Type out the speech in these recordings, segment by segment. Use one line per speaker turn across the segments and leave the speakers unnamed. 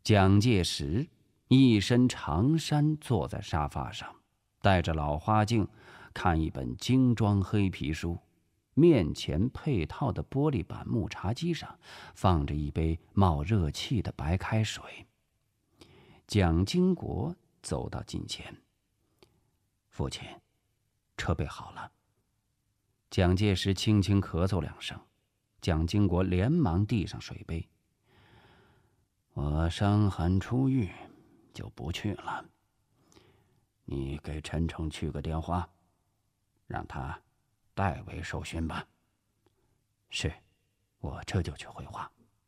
蒋介石一身长衫坐在沙发上，戴着老花镜，看一本精装黑皮书。面前配套的玻璃板木茶几上放着一杯冒热气的白开水。蒋经国走到近前：“父亲，车备好了。”蒋介石轻轻咳嗽2声，蒋经国连忙递上水杯：“我伤寒初愈，就不去了。你给陈诚去个电话，让他代为受勋吧。”“是，我这就去回话。”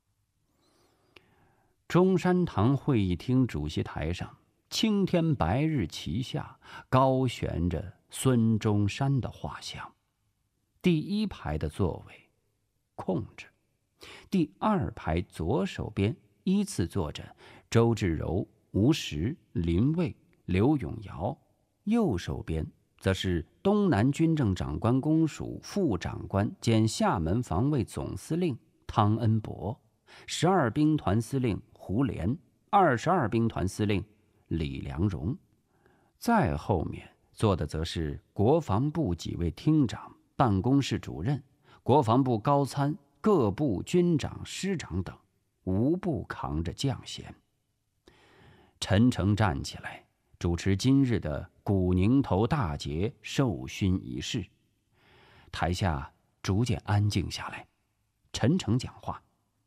中山堂会议厅主席台上，青天白日旗下，高悬着孙中山的画像。第1排的座位空着，第2排左手边依次坐着周至柔、吴石、林蔚、刘永尧，右手边则是东南军政长官公署副长官兼厦门防卫总司令汤恩伯，12兵团司令胡琏，22兵团司令李良荣。再后面坐的则是国防部几位厅长、办公室主任、国防部高参、各部军长、师长等，无不扛着将衔。陈诚站起来主持今日的古宁头大捷授勋仪式。台下逐渐安静下来。陈诚讲话：“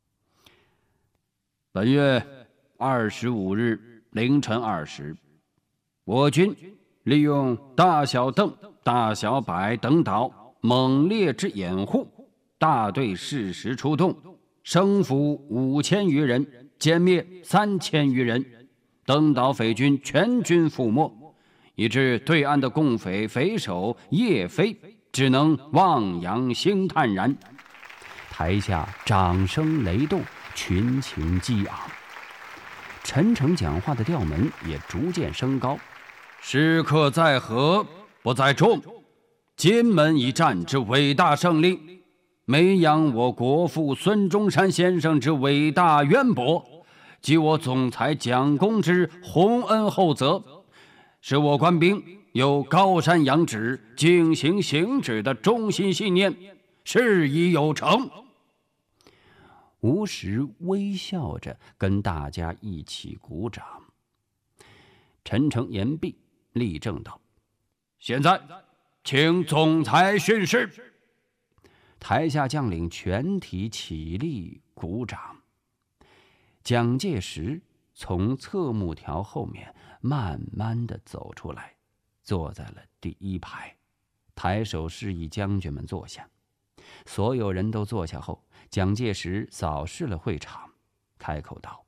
本月25日凌晨2时，我军利用大小邓、大小柏等岛猛烈之掩护，大队适时出动，生俘5000余人，歼灭3000余人，登岛匪军全军覆没，以致对岸的共匪匪首叶飞只能望洋兴叹然。”
台下掌声雷动，群情激昂。陈诚讲话的调门也逐渐升高：“
时刻在和，不在众。金门一战之伟大胜利，美扬我国父孙中山先生之伟大渊博，及我总裁蒋公之洪恩厚泽，使我官兵有高山仰止、敬行行止的忠心信念，事已有成。”
吴石微笑着跟大家一起鼓掌。陈诚言毕，立正道：“
现在请总裁训示。”
台下将领全体起立鼓掌。蒋介石从侧幕条后面慢慢地走出来，坐在了第1排，抬手示意将军们坐下。所有人都坐下后，蒋介石扫视了会场，开口道：“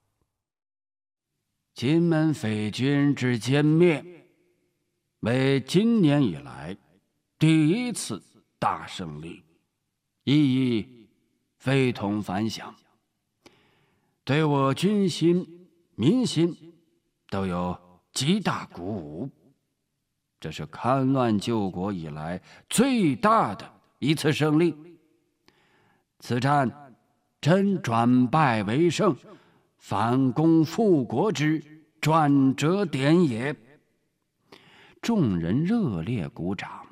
金门匪军之歼灭，为今年以来第1次大胜利，意义非同凡响，对我军心、民心都有极大鼓舞。这是戡乱救国以来最大的一次胜利。此战真转败为胜、反攻复国之转折点也。”
众人热烈鼓掌。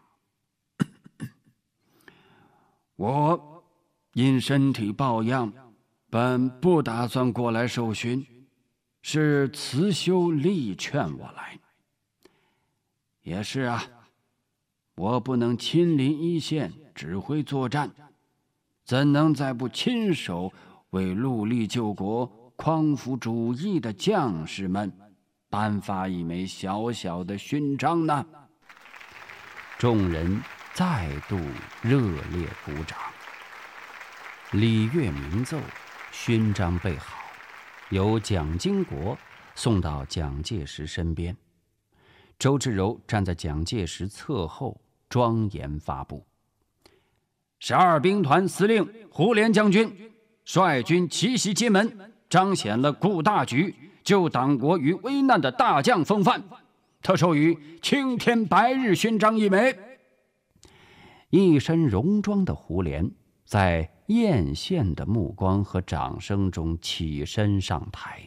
我因身体抱恙，本不打算过来受勋，是慈修力劝我来。也是啊，我不能亲临一线指挥作战，怎能再不亲手为戮力救国、匡扶主义的将士们颁发一枚小小的勋章呢？
众人再度热烈鼓掌。礼乐鸣奏，勋章备好，由蒋经国送到蒋介石身边。周至柔站在蒋介石侧后，庄严发布：“12兵团司令胡琏将军率军奇袭金门，彰显了顾大局、救党国于危难的大将风范，特授予青天白日勋章1枚。”一身戎装的胡琏在艳羡的目光和掌声中起身上台。